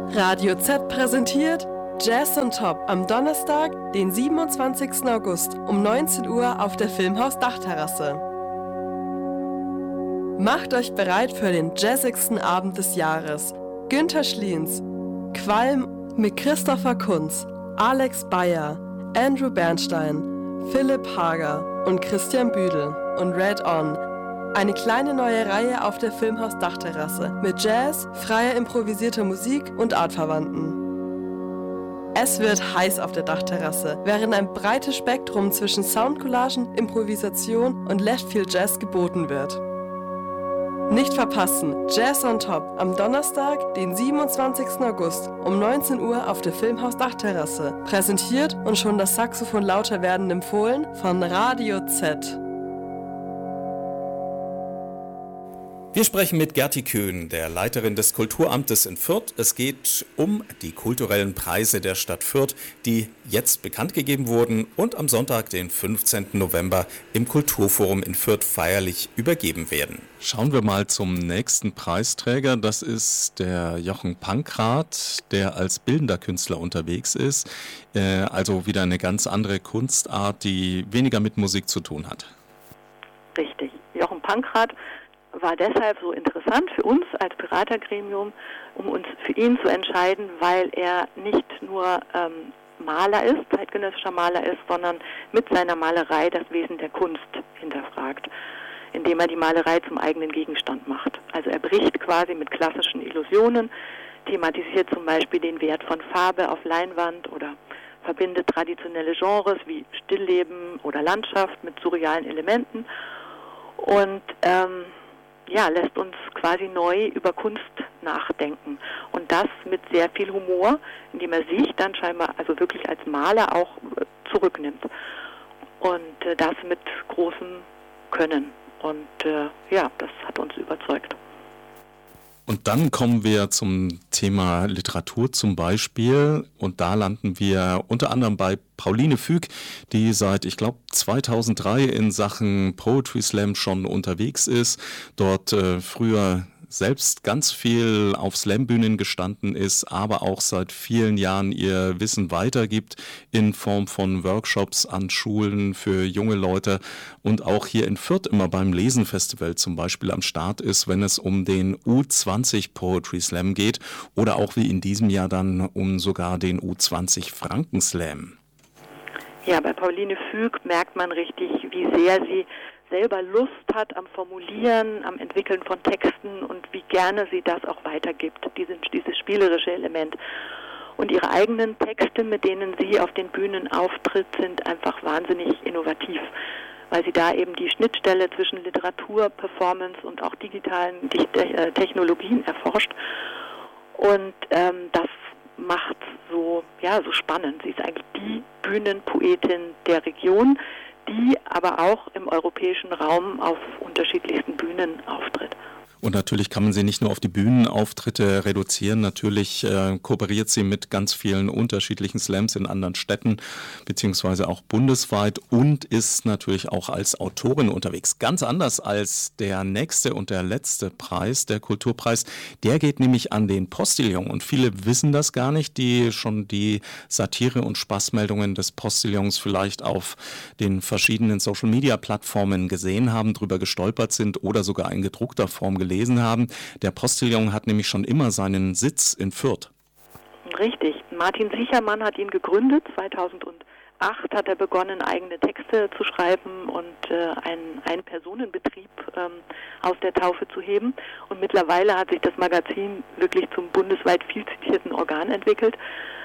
Radio Z präsentiert Jazz on Top am Donnerstag, den 27. August um 19 Uhr auf der Filmhaus Dachterrasse. Macht euch bereit für den jazzigsten Abend des Jahres. Günther Schliens, Qualm mit Christopher Kunz, Alex Bayer, Andrew Bernstein, Philipp Hager und Christian Büdel und Red On. Eine kleine neue Reihe auf der Filmhaus Dachterrasse mit Jazz, freier improvisierter Musik und Artverwandten. Es wird heiß auf der Dachterrasse, während ein breites Spektrum zwischen Soundcollagen, Improvisation und Leftfield Jazz geboten wird. Nicht verpassen, Jazz on Top am Donnerstag, den 27. August um 19 Uhr auf der Filmhaus Dachterrasse. Präsentiert und schon das Saxophon lauter werden empfohlen von Radio Z. Wir sprechen mit Gerti Köhn, der Leiterin des Kulturamtes in Fürth. Es geht um die kulturellen Preise der Stadt Fürth, die jetzt bekannt gegeben wurden und am Sonntag, den 15. November, im Kulturforum in Fürth feierlich übergeben werden. Schauen wir mal zum nächsten Preisträger. Das ist der Jochen Pankrat, der als bildender Künstler unterwegs ist. Also wieder eine ganz andere Kunstart, die weniger mit Musik zu tun hat. Richtig. Jochen Pankrat war deshalb so interessant für uns als Beratergremium, um uns für ihn zu entscheiden, weil er nicht nur Maler ist, zeitgenössischer Maler ist, sondern mit seiner Malerei das Wesen der Kunst hinterfragt, indem er die Malerei zum eigenen Gegenstand macht. Also er bricht quasi mit klassischen Illusionen, thematisiert zum Beispiel den Wert von Farbe auf Leinwand oder verbindet traditionelle Genres wie Stillleben oder Landschaft mit surrealen Elementen und lässt uns quasi neu über Kunst nachdenken. Und das mit sehr viel Humor, indem er sich dann scheinbar also wirklich als Maler auch zurücknimmt. Und das mit großem Können. Und das hat uns überzeugt. Und dann kommen wir zum Thema Literatur zum Beispiel. Und da landen wir unter anderem bei Pauline Füg, die seit, ich glaube, 2003 in Sachen Poetry Slam schon unterwegs ist. Dort früher selbst ganz viel auf Slam-Bühnen gestanden ist, aber auch seit vielen Jahren ihr Wissen weitergibt in Form von Workshops an Schulen für junge Leute und auch hier in Fürth immer beim Lesenfestival zum Beispiel am Start ist, wenn es um den U20 Poetry Slam geht oder auch wie in diesem Jahr dann um sogar den U20 Franken Slam. Ja, bei Pauline Füg merkt man richtig, wie sehr sie selber Lust hat am Formulieren, am Entwickeln von Texten und wie gerne sie das auch weitergibt, dieses spielerische Element. Und ihre eigenen Texte, mit denen sie auf den Bühnen auftritt, sind einfach wahnsinnig innovativ, weil sie da eben die Schnittstelle zwischen Literatur, Performance und auch digitalen Technologien erforscht. Und das macht so spannend. Sie ist eigentlich die Bühnenpoetin der Region, die aber auch im europäischen Raum auf unterschiedlichsten Bühnen auftritt. Und natürlich kann man sie nicht nur auf die Bühnenauftritte reduzieren, natürlich kooperiert sie mit ganz vielen unterschiedlichen Slams in anderen Städten, beziehungsweise auch bundesweit und ist natürlich auch als Autorin unterwegs. Ganz anders als der nächste und der letzte Preis, der Kulturpreis, der geht nämlich an den Postillon und viele wissen das gar nicht, die schon die Satire- und Spaßmeldungen des Postillons vielleicht auf den verschiedenen Social-Media-Plattformen gesehen haben, drüber gestolpert sind oder sogar in gedruckter Form gelesen haben. Der Postillon hat nämlich schon immer seinen Sitz in Fürth. Richtig. Martin Sichermann hat ihn gegründet. 2008 hat er begonnen, eigene Texte zu schreiben und einen Ein-Personen-Betrieb aus der Taufe zu heben. Und mittlerweile hat sich das Magazin wirklich zum bundesweit viel zitierten Organ entwickelt.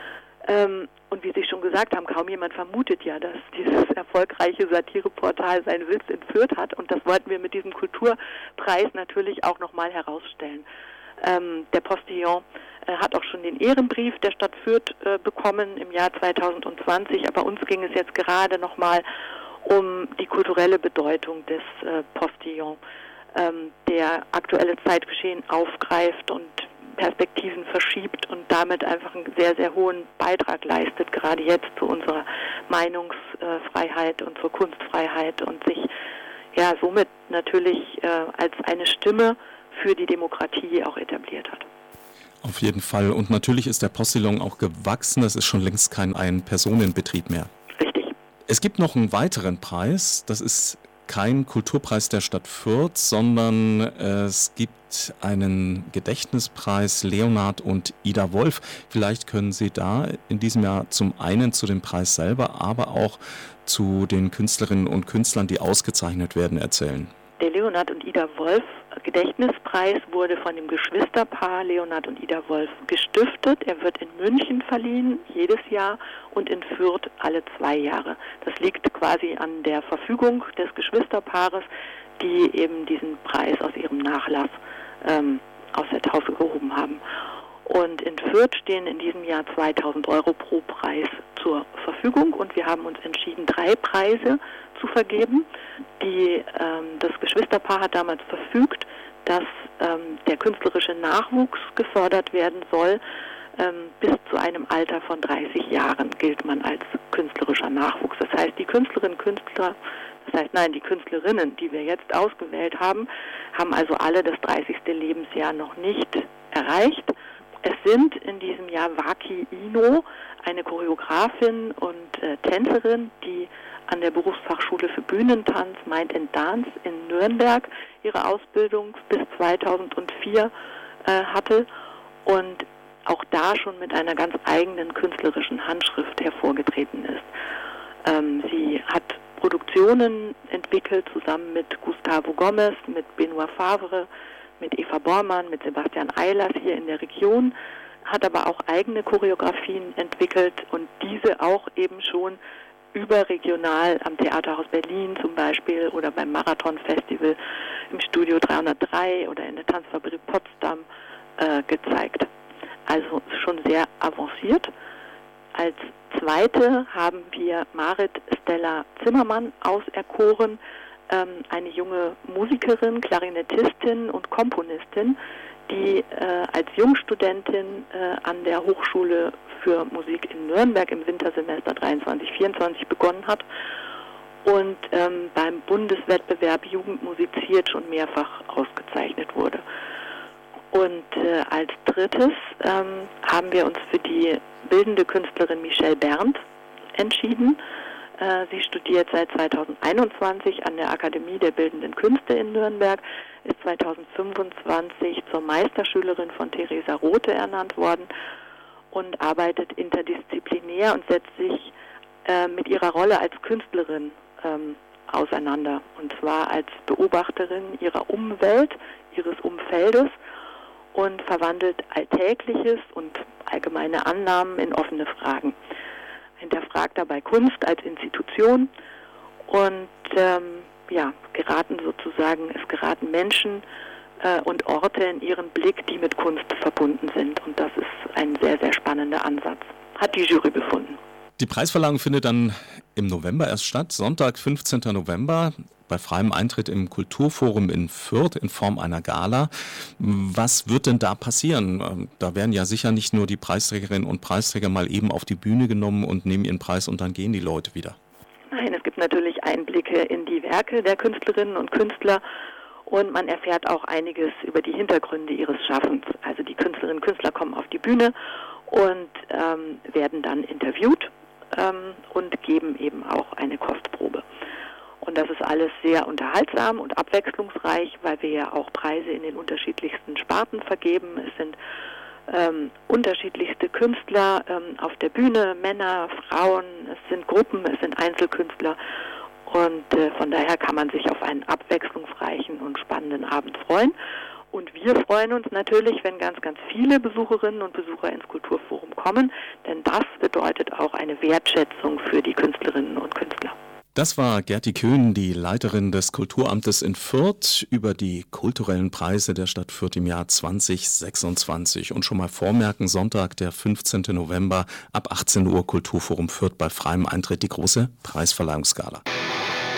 Und wie Sie schon gesagt haben, kaum jemand vermutet ja, dass dieses erfolgreiche Satireportal seinen Sitz in Fürth hat. Und das wollten wir mit diesem Kulturpreis natürlich auch nochmal herausstellen. Der Postillon hat auch schon den Ehrenbrief der Stadt Fürth bekommen im Jahr 2020. Aber uns ging es jetzt gerade nochmal um die kulturelle Bedeutung des Postillon, der aktuelle Zeitgeschehen aufgreift und Perspektiven verschiebt und damit einfach einen sehr, sehr hohen Beitrag leistet, gerade jetzt zu unserer Meinungsfreiheit und zur Kunstfreiheit und sich somit natürlich als eine Stimme für die Demokratie auch etabliert hat. Auf jeden Fall. Und natürlich ist der Postillon auch gewachsen. Das ist schon längst kein Ein-Personen-Betrieb mehr. Richtig. Es gibt noch einen weiteren Preis. Das ist kein Kulturpreis der Stadt Fürth, sondern es gibt einen Gedächtnispreis Leonhard und Ida Wolf. Vielleicht können Sie da in diesem Jahr zum einen zu dem Preis selber, aber auch zu den Künstlerinnen und Künstlern, die ausgezeichnet werden, erzählen. Der Leonhard und Ida Wolf Gedächtnispreis wurde von dem Geschwisterpaar Leonhard und Ida Wolf gestiftet. Er wird in München verliehen, jedes Jahr, und in Fürth alle 2 Jahre. Das liegt quasi an der Verfügung des Geschwisterpaares, die eben diesen Preis aus ihrem Nachlass aus der Taufe gehoben haben. Und in Fürth stehen in diesem Jahr 2.000 € pro Preis zur Verfügung und wir haben uns entschieden, 3 Preise zu vergeben. Das Geschwisterpaar hat damals verfügt, dass der künstlerische Nachwuchs gefördert werden soll. Bis zu einem Alter von 30 Jahren gilt man als künstlerischer Nachwuchs. Das heißt, die Künstlerinnen, die Künstlerinnen, die wir jetzt ausgewählt haben, haben also alle das 30. Lebensjahr noch nicht erreicht. Es sind in diesem Jahr Waki Ino, eine Choreografin und Tänzerin, die an der Berufsfachschule für Bühnentanz Mind and Dance in Nürnberg ihre Ausbildung bis 2004 hatte und auch da schon mit einer ganz eigenen künstlerischen Handschrift hervorgetreten ist. Sie hat Produktionen entwickelt, zusammen mit Gustavo Gomez, mit Benoit Favre, mit Eva Bormann, mit Sebastian Eilers hier in der Region, hat aber auch eigene Choreografien entwickelt und diese auch eben schon überregional am Theaterhaus Berlin zum Beispiel oder beim Marathon-Festival im Studio 303 oder in der Tanzfabrik Potsdam gezeigt. Also schon sehr avanciert. Als zweite haben wir Marit Stella Zimmermann auserkoren, eine junge Musikerin, Klarinettistin und Komponistin, die als Jungstudentin an der Hochschule für Musik in Nürnberg im Wintersemester 23/24 begonnen hat und beim Bundeswettbewerb Jugend musiziert schon mehrfach ausgezeichnet wurde. Und als drittes haben wir uns für die bildende Künstlerin Michelle Berndt entschieden. Sie studiert seit 2021 an der Akademie der Bildenden Künste in Nürnberg, ist 2025 zur Meisterschülerin von Theresa Rothe ernannt worden und arbeitet interdisziplinär und setzt sich mit ihrer Rolle als Künstlerin auseinander. Und zwar als Beobachterin ihrer Umwelt, ihres Umfeldes und verwandelt Alltägliches und allgemeine Annahmen in offene Fragen. Hinterfragt dabei Kunst als Institution und geraten Menschen und Orte in ihren Blick, die mit Kunst verbunden sind. Und das ist ein sehr, sehr spannender Ansatz, hat die Jury befunden. Die Preisverleihung findet dann im November erst statt, Sonntag, 15. November, bei freiem Eintritt im Kulturforum in Fürth in Form einer Gala. Was wird denn da passieren? Da werden ja sicher nicht nur die Preisträgerinnen und Preisträger mal eben auf die Bühne genommen und nehmen ihren Preis und dann gehen die Leute wieder. Nein, es gibt natürlich Einblicke in die Werke der Künstlerinnen und Künstler und man erfährt auch einiges über die Hintergründe ihres Schaffens. Also die Künstlerinnen und Künstler kommen auf die Bühne und werden dann interviewt und geben eben auch eine Kostprobe. Und das ist alles sehr unterhaltsam und abwechslungsreich, weil wir ja auch Preise in den unterschiedlichsten Sparten vergeben. Es sind unterschiedlichste Künstler auf der Bühne, Männer, Frauen, es sind Gruppen, es sind Einzelkünstler. Und von daher kann man sich auf einen abwechslungsreichen und spannenden Abend freuen. Und wir freuen uns natürlich, wenn ganz, ganz viele Besucherinnen und Besucher ins Kulturforum kommen, denn das bedeutet auch eine Wertschätzung für die Künstlerinnen und Künstler. Das war Gerti Köhn, die Leiterin des Kulturamtes in Fürth, über die kulturellen Preise der Stadt Fürth im Jahr 2026. Und schon mal vormerken, Sonntag, der 15. November ab 18 Uhr Kulturforum Fürth bei freiem Eintritt, die große Preisverleihungsgala.